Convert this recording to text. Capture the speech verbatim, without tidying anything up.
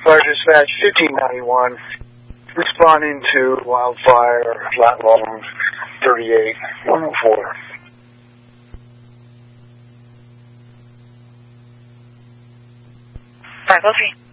Fire Dispatch fifteen ninety-one, responding to wildfire, flat loan, thirty-eight one oh four. five oh three.